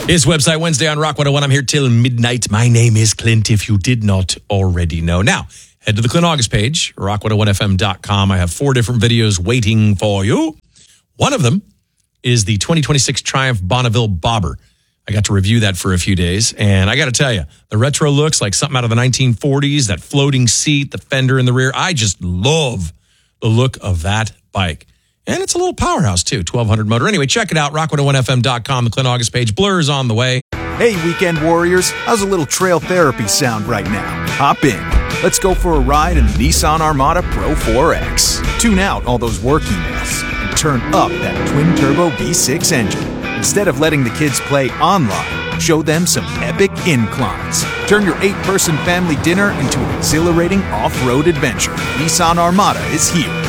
It's Website Wednesday on Rock 101. I'm here till midnight. My name is Clint, if you did not already know. Now, head to the Clint August page, rock101fm.com. I have 4 different videos waiting for you. One of them is the 2026 Triumph Bonneville Bobber. I got to review that for a few days, and I got to tell you, the retro looks like something out of the 1940s, that floating seat, the fender in the rear. I just love the look of that bike. And it's a little powerhouse, too, 1200 motor. Anyway, check it out, rock101fm.com. The Clint August page. Blur's on the way. Hey, weekend warriors. How's a little trail therapy sound right now? Hop in. Let's go for a ride in the Nissan Armada Pro 4X. Tune out all those work emails and turn up that twin-turbo V6 engine. Instead of letting the kids play online, show them some epic inclines. Turn your 8-person family dinner into an exhilarating off-road adventure. Nissan Armada is here.